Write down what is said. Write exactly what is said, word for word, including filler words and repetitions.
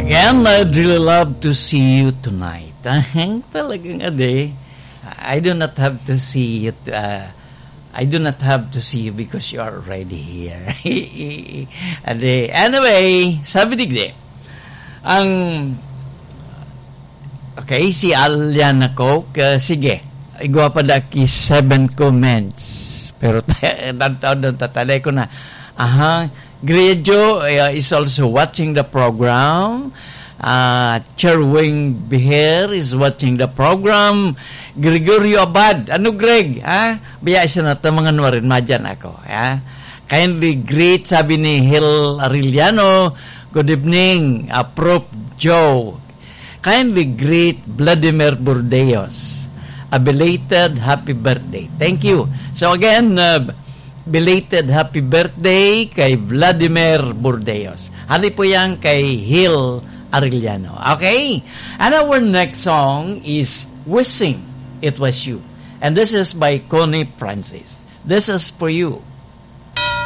Again, I'd really love to see you tonight. Ahang talagang ade. I do not have to see you. Uh, I do not have to see you because you are already here. Ade. Anyway, sabi digde. Ang okay, si Alyan ako. Uh, sige, igwa pa daki seven comments. Pero taon doon tatalay ko na. Aha, Grejo uh, is also watching the program. Uh, Cherwing Beher is watching the program. Gregorio Abad. Ano, Greg? Ha? Baya siya na ito mga nuwarin. Madyan ako. Ha? Kindly greet, sabi ni Hil Arellano. Good evening, uh, Prof Joe. Kindly greet Vladimir Burdeos. A belated happy birthday. Thank you. So again, uh, belated happy birthday kay Vladimir Burdeos. Hali po yan kay Hil Arellano. Okay? And our next song is Wishing It Was You. And this is by Connie Francis. This is for you.